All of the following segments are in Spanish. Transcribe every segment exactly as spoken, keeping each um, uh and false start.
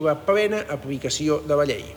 la plena aplicació de la llei.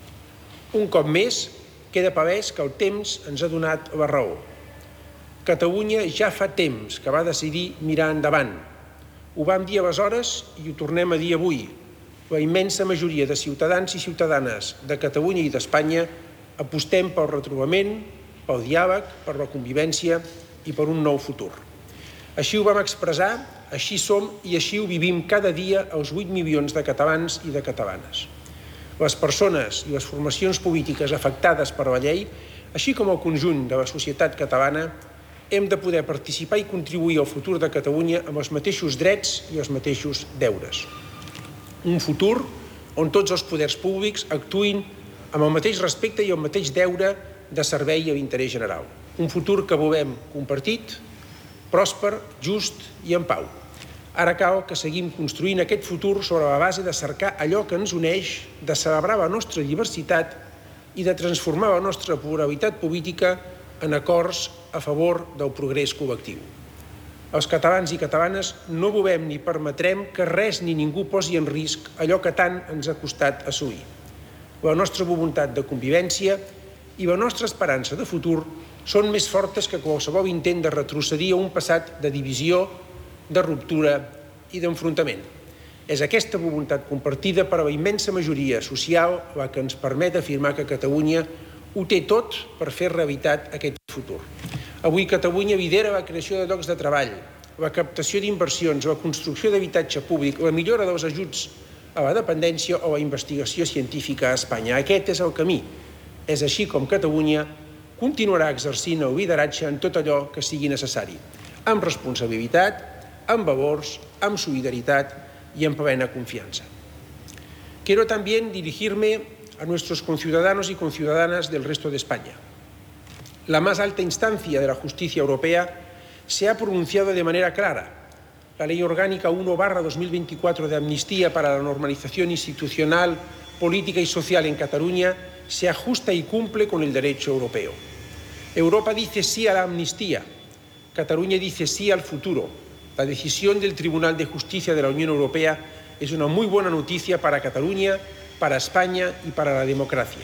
Un cop més, queda palès que el temps ens ha donat la raó. Catalunya ja fa temps que va decidir mirar endavant. Ho vam dir aleshores i ho tornem a dir avui. La immensa majoria de ciutadans i ciutadanes de Catalunya i d'Espanya apostem pel retrobament, pel diàleg, per la convivència i per un nou futur. Així ho vam expressar, així som i així ho vivim cada dia els vuit milions de catalans i de catalanes. Les persones i les formacions polítiques afectades per la llei, així com el conjunt de la societat catalana, hem de poder participar i contribuir al futur de Catalunya amb els mateixos drets i els mateixos deures. Un futur on tots els poders públics actuïn amb el mateix respecte i el mateix deure de servei a l'interès general. Un futur que volem compartit, pròsper, just i en pau. Ara cal que seguim construint aquest futur sobre la base de cercar allò que ens uneix, de celebrar la nostra diversitat i de transformar la nostra pluralitat política en acords a favor del progrés col·lectiu. Els catalans i catalanes no volem ni permetrem que res ni ningú posi en risc allò que tant ens ha costat assolir. La nostra voluntat de convivència i la nostra esperança de futur són més fortes que qualsevol intent de retrocedir a un passat de divisió, de ruptura i d'enfrontament. És aquesta voluntat compartida per la immensa majoria social la que ens permet afirmar que Catalunya ho té tot per fer realitat aquest futur. Avui Catalunya lidera la creació de llocs de treball, la captació d'inversions, la construcció d'habitatge públic, la millora dels ajuts a la dependència o la investigació científica a Espanya. Aquest és el camí. És així com Catalunya continuarà exercint el lideratge en tot allò que sigui necessari, amb responsabilitat, amb valors, amb solidaritat y en plena confianza. Quiero también dirigirme a nuestros conciudadanos y conciudadanas del resto de España. La más alta instancia de la justicia europea se ha pronunciado de manera clara. La Ley Orgánica uno barra dos mil veinticuatro de amnistía para la normalización institucional, política y social en Cataluña se ajusta y cumple con el derecho europeo. Europa dice sí a la amnistía. Cataluña dice sí al futuro. La decisión del Tribunal de Justicia de la Unión Europea es una muy buena noticia para Cataluña, para España y para la democracia.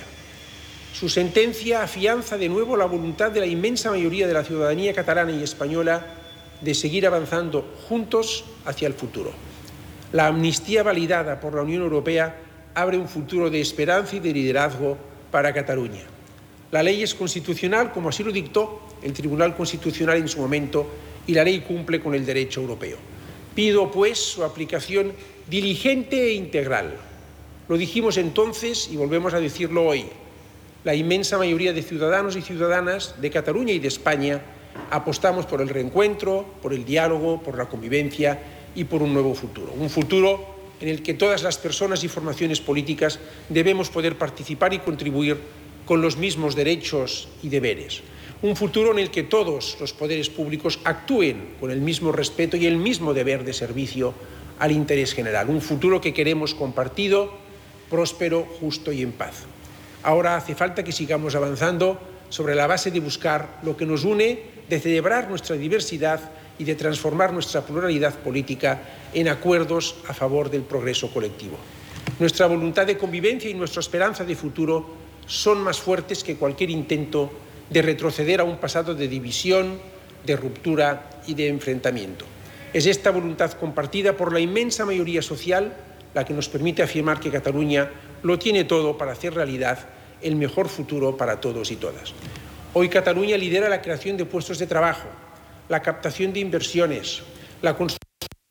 Su sentencia afianza de nuevo la voluntad de la inmensa mayoría de la ciudadanía catalana y española de seguir avanzando juntos hacia el futuro. La amnistía validada por la Unión Europea abre un futuro de esperanza y de liderazgo para Cataluña. La ley es constitucional, como así lo dictó el Tribunal Constitucional en su momento, y la ley cumple con el derecho europeo. Pido, pues, su aplicación diligente e integral. Lo dijimos entonces y volvemos a decirlo hoy. La inmensa mayoría de ciudadanos y ciudadanas de Cataluña y de España apostamos por el reencuentro, por el diálogo, por la convivencia y por un nuevo futuro. Un futuro en el que todas las personas y formaciones políticas debemos poder participar y contribuir con los mismos derechos y deberes. Un futuro en el que todos los poderes públicos actúen con el mismo respeto y el mismo deber de servicio al interés general. Un futuro que queremos compartido, próspero, justo y en paz. Ahora hace falta que sigamos avanzando sobre la base de buscar lo que nos une, de celebrar nuestra diversidad y de transformar nuestra pluralidad política en acuerdos a favor del progreso colectivo. Nuestra voluntad de convivencia y nuestra esperanza de futuro son más fuertes que cualquier intento de retroceder a un pasado de división, de ruptura y de enfrentamiento. Es esta voluntad compartida por la inmensa mayoría social la que nos permite afirmar que Cataluña lo tiene todo para hacer realidad el mejor futuro para todos y todas. Hoy Cataluña lidera la creación de puestos de trabajo, la captación de inversiones, la construcción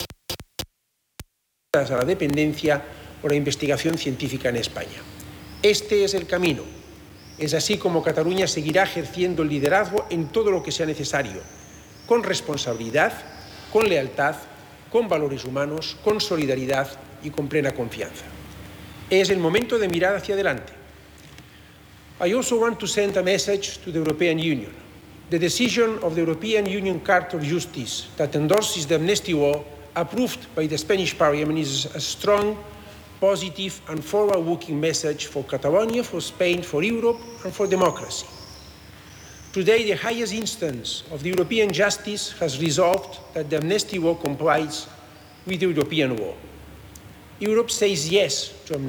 a la dependencia o la investigación científica en España. Este es el camino. Es así como Cataluña seguirá ejerciendo el liderazgo en todo lo que sea necesario, con responsabilidad, con lealtad, con valores humanos, con solidaridad y con plena confianza. Es el momento de mirar hacia adelante. I also want to send a message to the European Union. The decision of the European Union Court of Justice that endorses the amnesty law approved by the Spanish Parliament is a strong, positive and forward-looking message for Catalonia, for Spain, for Europe and for democracy. Today, the highest instance of the European justice has resolved that the amnesty law complies with the European law. Europe says yes to